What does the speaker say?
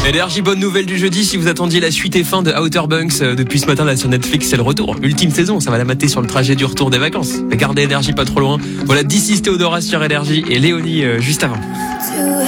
Énergie, bonne nouvelle du jeudi. Si vous attendiez la suite et fin de Outer Banks depuis ce matin là sur Netflix, c'est le retour. Ultime saison, ça va la mater sur le trajet du retour des vacances. Mais gardez Énergie pas trop loin. Voilà, This is Théodora sur Énergie et Léonie juste avant.